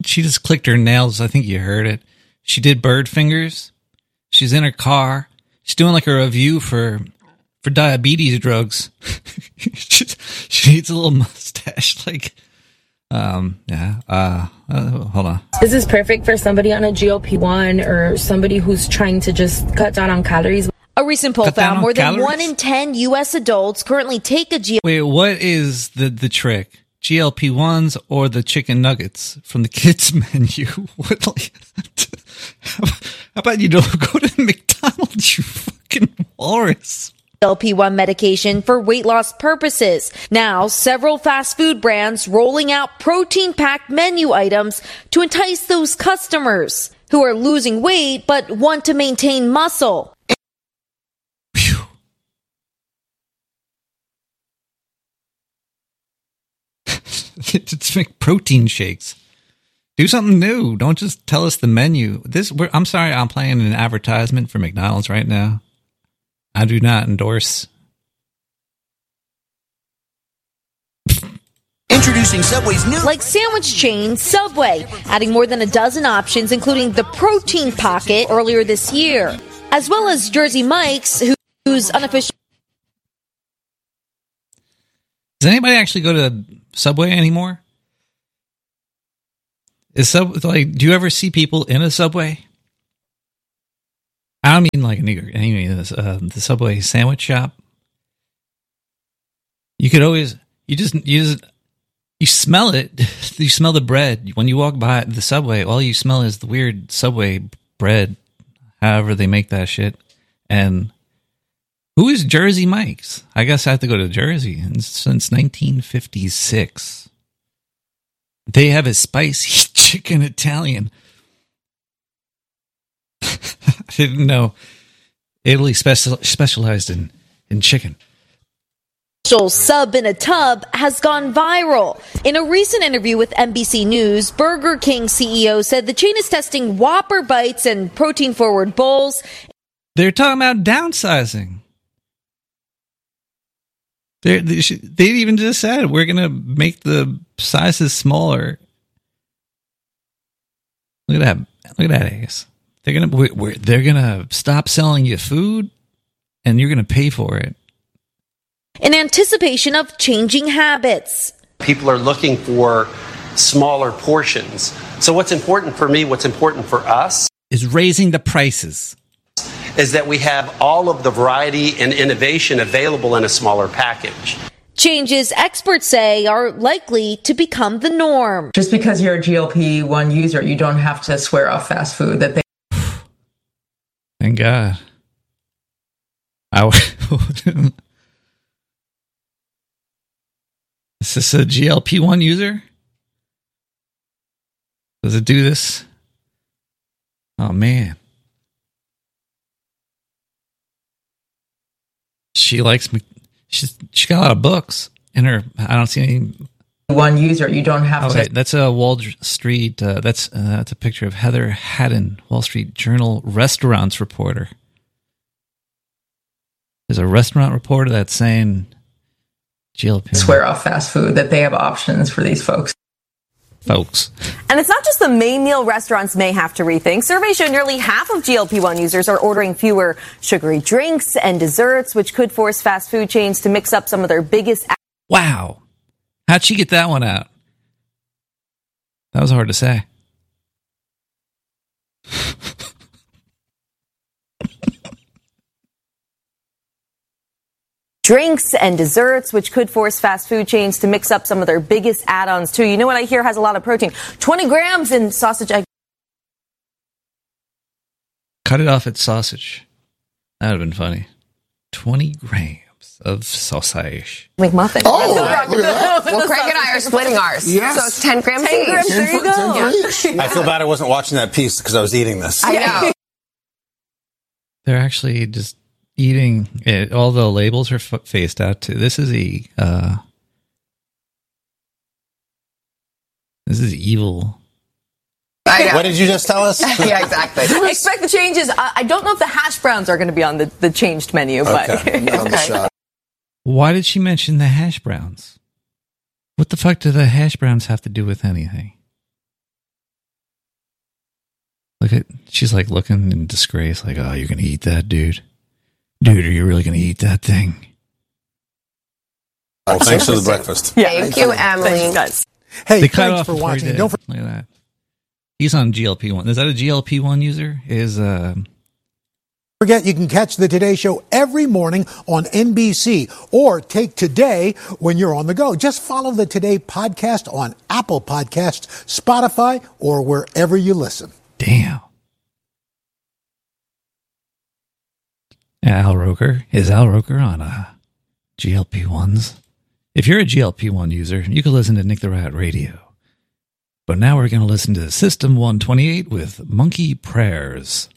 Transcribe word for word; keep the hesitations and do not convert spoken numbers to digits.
she just clicked her nails. I think you heard it. She did bird fingers. She's in her car. She's doing like a review for for diabetes drugs. she, she needs a little mustache. Like, um, yeah. Uh, uh, hold on. This is perfect for somebody on a G L P one or somebody who's trying to just cut down on calories. A recent poll Cut down found on more than calories? one in ten U S adults currently take a G L P. Wait, what is the, the trick? G L P ones or the chicken nuggets from the kids menu? What, like, how about you don't go to McDonald's, you fucking walrus? G L P one medication for weight loss purposes. Now, several fast food brands rolling out protein-packed menu items to entice those customers who are losing weight but want to maintain muscle. Just make protein shakes. Do something new. Don't just tell us the menu. This, we're, I'm sorry, I'm playing an advertisement for McDonald's right now. I do not endorse. Introducing Subway's new... Like sandwich chain Subway, adding more than a dozen options, including the Protein Pocket earlier this year, as well as Jersey Mike's, who, who's unofficial. Does anybody actually go to Subway anymore? Is sub like? Do you ever see people in a Subway? I don't mean like a New York. I mean uh, the Subway sandwich shop. You could always you just you just you smell it. You smell the bread when you walk by the Subway. All you smell is the weird Subway bread. However they make that shit. And who is Jersey Mike's? I guess I have to go to Jersey. And since nineteen fifty-six, they have a spicy chicken Italian. I didn't know Italy special, specialized in, in chicken. Sub in a tub has gone viral. In a recent interview with N B C News, Burger King C E O said the chain is testing Whopper bites and protein-forward bowls. They're talking about downsizing. They're, they they even just said we're going to make the sizes smaller. Look at that! Look at that ass. They're gonna we're, we're, they're gonna stop selling you food, and you're gonna pay for it. In anticipation of changing habits. People are looking for smaller portions. So what's important for me, what's important for us, is raising the prices. Is that we have all of the variety and innovation available in a smaller package. Changes experts say are likely to become the norm. Just because you're a G L P one user, you don't have to swear off fast food. That they. Thank God. I would. Is this a G L P one user? Does it do this? Oh, man. She likes me. She's she got a lot of books in her. I don't see any. One user, you don't have oh, to. Wait, that's a Wall Street. Uh, that's uh, that's a picture of Heather Haddon, Wall Street Journal restaurants reporter. There's a restaurant reporter that's saying G L P. Swear off fast food. That they have options for these folks. Folks. And it's not just the main meal restaurants may have to rethink. Surveys show nearly half of G L P one users are ordering fewer sugary drinks and desserts, which could force fast food chains to mix up some of their biggest. Wow. How'd she get that one out? That was hard to say. Drinks and desserts, which could force fast food chains to mix up some of their biggest add-ons too. You know what I hear has a lot of protein? twenty grams in sausage egg. Cut it off at sausage. That would have been funny. twenty grams of sausage. McMuffin. Oh, look at that. Well, Craig and I are splitting ours. Yes. So it's ten grams ten each. grams, there you go. Yeah. I feel bad I wasn't watching that piece because I was eating this. I know. They're actually just eating it. All the labels are f- faced out to. This is a. Uh, this is evil. I know. What did you just tell us? Yeah, exactly. Expect the changes. I, I don't know if the hash browns are going to be on the, the changed menu, but Okay. Okay. Why did she mention the hash browns? What the fuck do the hash browns have to do with anything? Look at, she's like looking in disgrace, like, oh, you're going to eat that, dude? Dude, are you really going to eat that thing? Oh, thanks for the breakfast. Yeah, thank you, Emily. Thanks, guys. Hey, they cut thanks off for watching. Did. Don't forget. Look at that. He's on G L P one. Is that a G L P one user? Is uh Forget you can catch the Today Show every morning on N B C or take Today when you're on the go. Just follow the Today podcast on Apple Podcasts, Spotify, or wherever you listen. Damn. Al Roker. Is Al Roker on uh, G L P ones? If you're a G L P one user, you can listen to Nick the Rat Radio. But now we're going to listen to System one twenty-eight with Monkey Prayers.